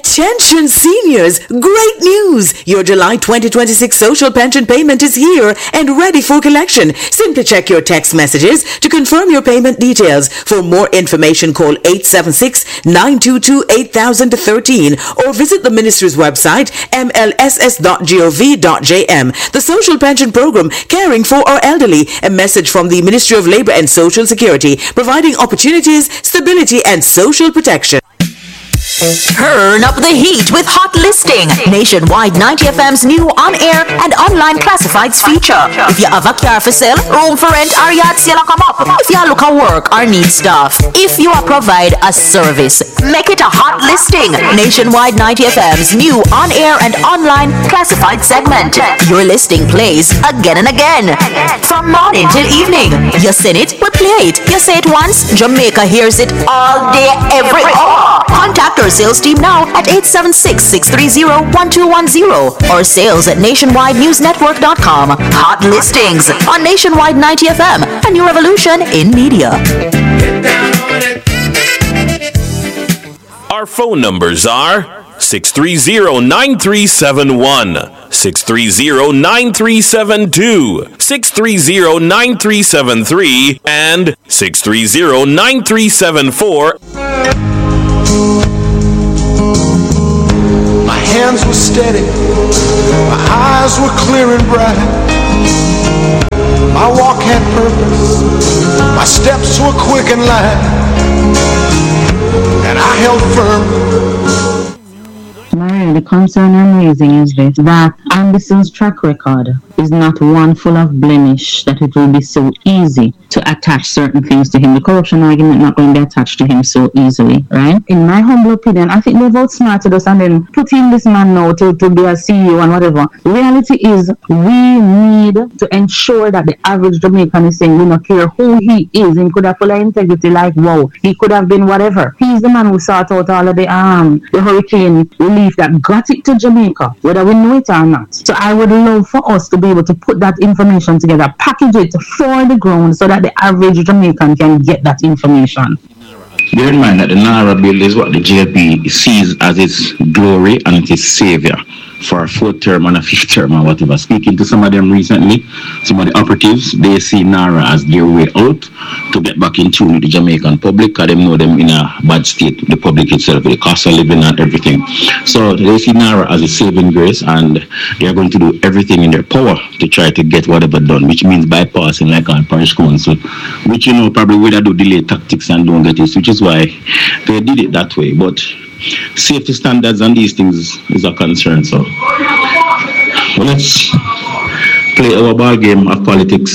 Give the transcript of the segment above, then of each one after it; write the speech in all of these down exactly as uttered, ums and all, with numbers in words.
Attention seniors, great news! Your July twenty twenty-six social pension payment is here and ready for collection. Simply check your text messages to confirm your payment details. For more information, call eight seven six, nine two two, eight thousand thirteen or visit the Ministry's website m l s s dot gov dot j m. The Social Pension Program, caring for our elderly. A message from the Ministry of Labour and Social Security, providing opportunities, stability and social protection. Turn up the heat with Hot Listing, Nationwide ninety F M's new on-air and online classifieds feature. If you have a car for sale, room for rent, or yard sale come up. If you look at work or need stuff. If you are provide a service, make it a Hot Listing. Nationwide ninety F M's new on-air and online classified segment. Your listing plays again and again. From morning till evening. You send it, we play it. You say it once, Jamaica hears it all day, every hour. Contact our sales team now at eight seven six, six three zero, one two one zero or sales at nationwide news network dot com. Hot Listings on Nationwide ninety F M, a new revolution in media. Our phone numbers are six three zero, nine three seven one, six three zero, nine three seven two, six three zero, nine three seven three, and six three zero, nine three seven four. My hands were steady, my eyes were clear and bright. My walk had purpose, my steps were quick and light, and I held firm. Maria, the concern I'm raising is this, that Anderson's track record is not one full of blemish, that it will be so easy to attach certain things to him. The corruption argument not going to be attached to him so easily, right? In my humble opinion, I think they've outsmarted us and then putting this man now to, to be a C E O and whatever. The reality is we need to ensure that the average Jamaican is saying, we don't care who he is. He could have full of integrity like, wow, he could have been whatever. He's the man who sought out all of the, um, the hurricane relief that got it to Jamaica, whether we know it or not. So I would love for us to be able to put that information together, package it for the ground so that the average Jamaican can get that information. Bear in mind that the Naira bill is what the J L P sees as its glory and its savior for a fourth term and a fifth term or whatever. Speaking to some of them recently, some of the operatives, they see Naira as their way out to get back in tune with the Jamaican public, because they know them in a bad state, the public itself, the cost of living and everything. So they see Naira as a saving grace, and they are going to do everything in their power to try to get whatever done, which means bypassing like our parish council, which, you know, probably would do delay tactics and don't get it, which is why they did it that way. But safety standards and these things is a concern. So well, let's play our ball game of politics.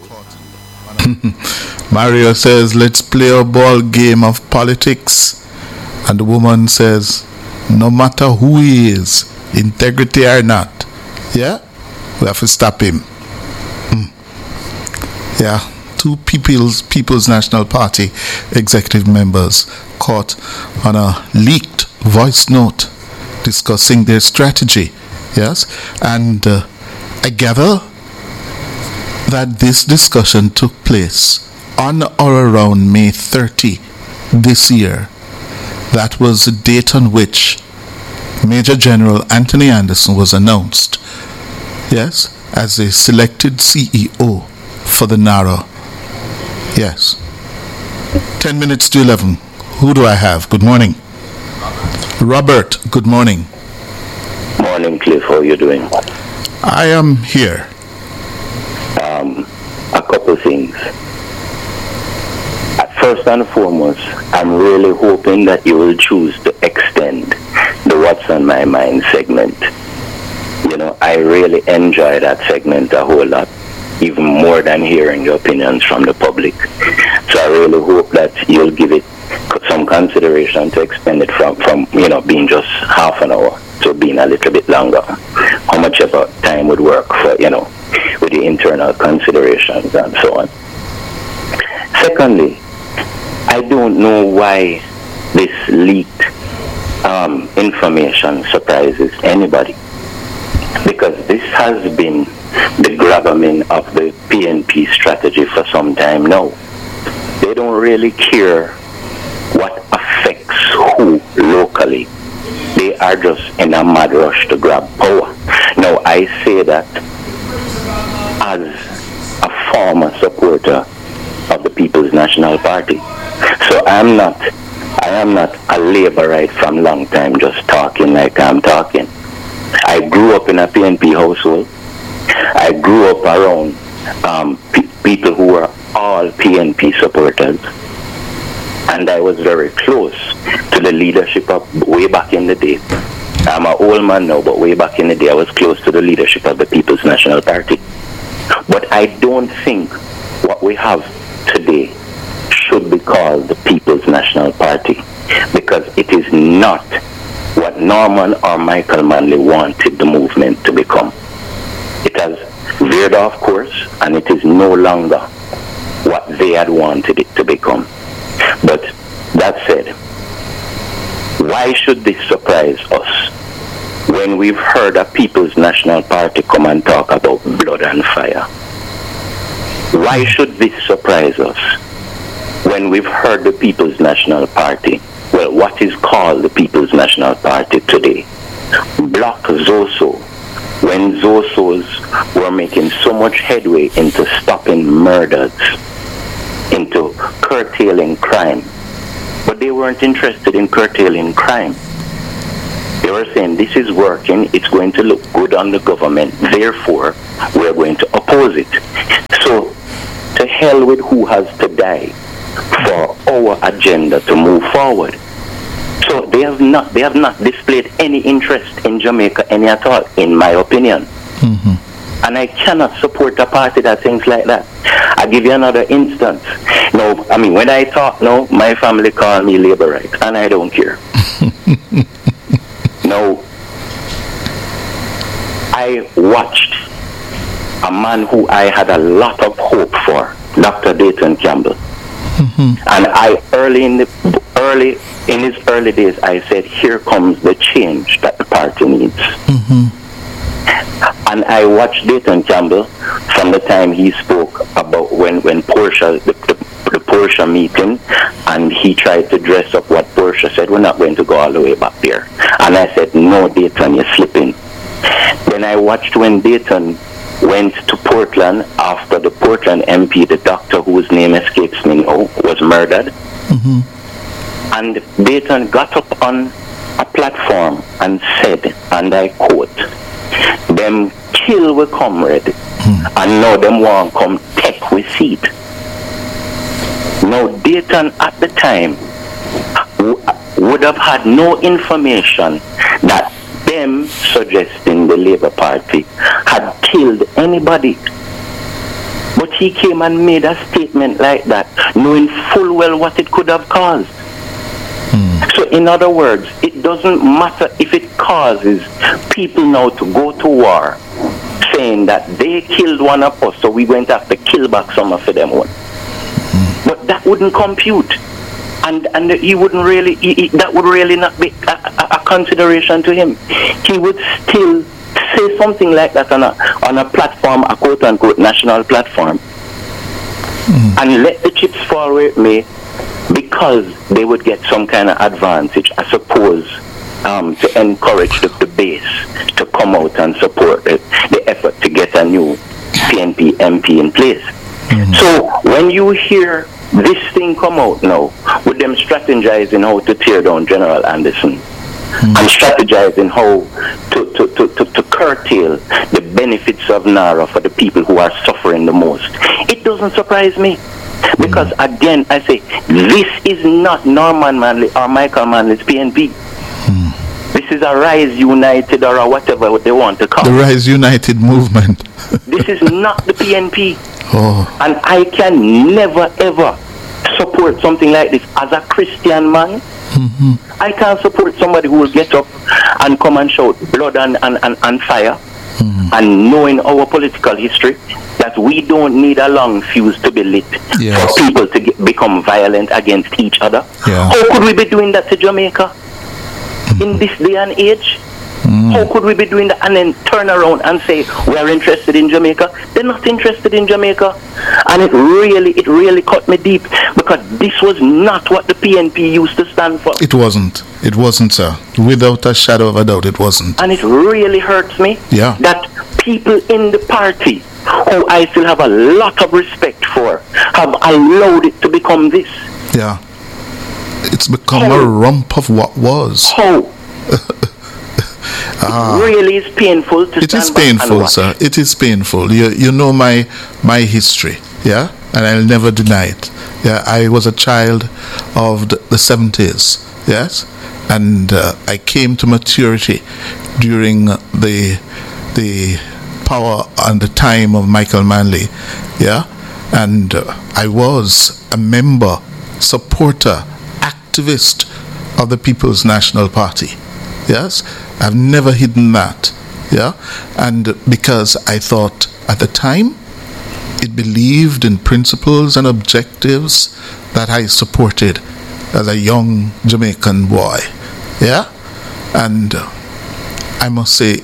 Mario says, let's play a ball game of politics. And the woman says, no matter who he is, integrity or not, yeah, we have to stop him. Mm. Yeah. Two People's, People's National Party executive members caught on a leaked voice note discussing their strategy. Yes, and uh, I gather that this discussion took place on or around May thirtieth this year. That was the date on which Major General Anthony Anderson was announced, yes, as a selected C E O for the Naira. Yes. Ten minutes to eleven. Who do I have? Good morning. Robert, good morning. Morning, Cliff. How are you doing? I am here. Um, a couple things. First and foremost, I'm really hoping that you will choose to extend the What's on My Mind segment. You know, I really enjoy that segment a whole lot, even more than hearing the opinions from the public. So I really hope that you'll give it some consideration to extend it from, from you know, being just half an hour to being a little bit longer. How much of a time would work for, you know, with the internal considerations and so on. Secondly, I don't know why this leaked um, information surprises anybody, because this has been the gravamen of the P N P strategy for some time now. They don't really care what affects who locally. They are just in a mad rush to grab power. Now, I say that as a former supporter of the People's National Party. So I'm not, I am not a Labourite from long time just talking like I'm talking. I grew up in a P N P household. I grew up around um, pe- people who were all P N P supporters. And I was very close to the leadership of way back in the day. I'm an old man now, but way back in the day I was close to the leadership of the People's National Party. But I don't think what we have today should be called the People's National Party, because it is not what Norman or Michael Manley wanted the movement to become. It has veered off course, and it is no longer what they had wanted it to become. But that said, why should this surprise us when we've heard a People's National Party come and talk about blood and fire? Why should this surprise us when we've heard the People's National Party, well, what is called the People's National Party today, block Zoso, when Zosos were making so much headway into stopping murders, into curtailing crime? But they weren't interested in curtailing crime. They were saying, this is working, it's going to look good on the government, therefore we're going to oppose it. So, to hell with who has to die for our agenda to move forward. So they have not they have not displayed any interest in Jamaica any at all, in my opinion. Mm-hmm. And I cannot support a party that thinks like that. I'll give you another instance. No, I mean, when I talk now, my family call me Labourite, and I don't care. No, I watched a man who I had a lot of hope for, Doctor Dayton Campbell. Mm-hmm. And I early in the early in his early days, I said, here comes the change that the party needs. Mm-hmm. And I watched Dayton Campbell from the time he spoke about when, when Portia, the, the, the Portia meeting, and he tried to dress up what Portia said, we're not going to go all the way back there. And I said, no, Dayton, you're slipping. Then I watched when Dayton went to Portland after the Portland M P, the doctor whose name escapes me now, was murdered. Mm-hmm. And Dayton got up on a platform and said, and I quote, them kill we comrade, mm. and now them want come take we seat. Now Dayton at the time w- would have had no information that them suggesting the Labour Party had killed anybody. But he came and made a statement like that, knowing full well what it could have caused. Mm. So in other words, it doesn't matter if it causes people now to go to war, saying that they killed one of us, so we went to have to kill back some of them one. Mm. But that wouldn't compute. And and he wouldn't really, he, he, that would really not be a, a, a consideration to him. He would still say something like that on a, on a platform, a quote-unquote national platform, mm. and let the chips fall where it may, because they would get some kind of advantage, I suppose, um, to encourage the, the base to come out and support the, the effort to get a new P N P M P in place. Mm-hmm. So when you hear this thing come out now, with them strategizing how to tear down General Anderson, mm-hmm. and strategizing how to, to, to, to, to curtail the benefits of NARA for the people who are suffering the most, it doesn't surprise me. Because mm-hmm. again, I say, this is not Norman Manley or Michael Manley's P N P. Mm. This is a Rise United or a whatever they want to call it. The Rise United movement. This is not the P N P. Oh. And I can never ever support something like this as a Christian man. Mm-hmm. I can't support somebody who will get up and come and shout blood and, and, and, and fire. Mm-hmm. And knowing our political history, that we don't need a long fuse to be lit, yes. for people to get, become violent against each other. Yeah. How could we be doing that to Jamaica mm-hmm. in this day and age? Mm. How could we be doing that and then turn around and say we are interested in Jamaica? They're not interested in Jamaica. And it really, it really cut me deep, because this was not what the P N P used to stand stand for. It wasn't. It wasn't, sir. Without a shadow of a doubt, it wasn't. And it really hurts me yeah. that people in the party, who I still have a lot of respect for, have allowed it to become this. Yeah. It's become How? a rump of what was. How? ah. It really is painful to It stand is back painful, and watch. sir. It is painful. You you know my my history, yeah? And I'll never deny it. Yeah, I was a child of the, the seventies, yes? And uh, I came to maturity during the the power and the time of Michael Manley, yeah? And uh, I was a member, supporter, activist of the People's National Party. Yes, I've never hidden that. Yeah, and because I thought at the time it believed in principles and objectives that I supported as a young Jamaican boy. Yeah, and uh, I must say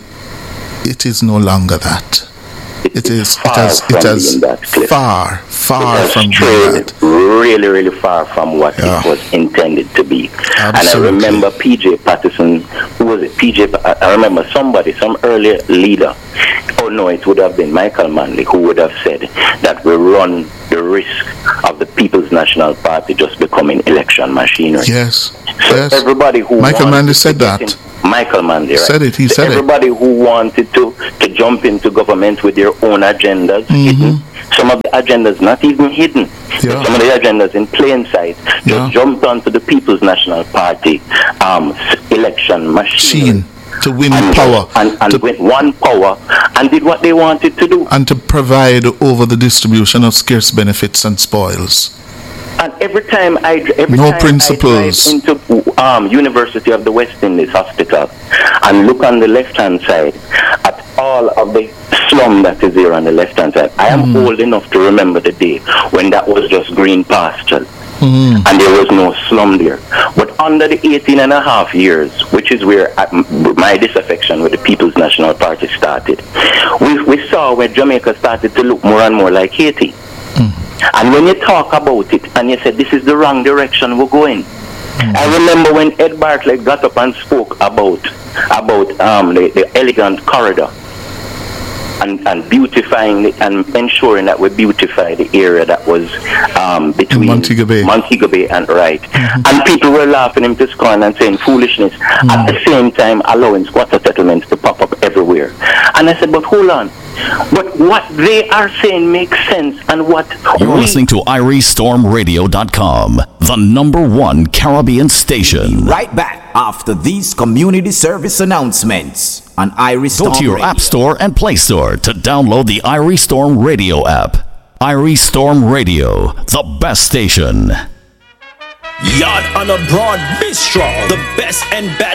it is no longer that. It is. It has. It has far, far it has from strayed that. Really, really far from what Yeah. it was intended to be. Absolutely. And I remember P J Patterson. Who was it? P J. Pa- I remember somebody, some earlier leader. Oh no, it would have been Michael Manley who would have said that we run the risk of the People's National Party just becoming election machinery. Yes. So yes. everybody who Michael wanted Manley to said get that. in- Michael Manley, right? Said it, he So said it. everybody who wanted to, to jump into government with their own agendas, Mm-hmm. hidden. Some of the agendas not even hidden. Yeah. Some of the agendas in plain sight. Just Yeah. jumped onto the People's National Party um, s- election machine. Seen to win and, power. And, and to, with one power and did what they wanted to do. and to provide over the distribution of scarce benefits and spoils. And every time I every No time principles. I drive into um, University of the West Indies Hospital and look on the left hand side at all of the slum that is there on the left hand side, I am Mm. old enough to remember the day when that was just green pastures. Mm. And there was no slum there. But under the eighteen and a half years, which is where I, my disaffection with the People's National Party started, we, we saw where Jamaica started to look more and more like Haiti. Mm. And when you talk about it and you said this is the wrong direction we're going, mm. I remember when Ed Bartlett got up and spoke about about um, the, the elegant corridor and, and beautifying it and ensuring that we beautify the area that was um, between Montego Bay. Montego Bay and right. Mm-hmm. And people were laughing him to scorn and saying foolishness. Mm. At the same time allowing squatter settlements to pop up everywhere. And I said, but hold on. But what they are saying makes sense, and what you're we listening to Irie Storm Radio dot com, the number one Caribbean station. Right back after these community service announcements on Irie Storm Go to your Radio. App Store and Play Store to download the Irie Storm Radio app. Irie Storm Radio, the best station. Yard on a Broad Bistro, the best and bad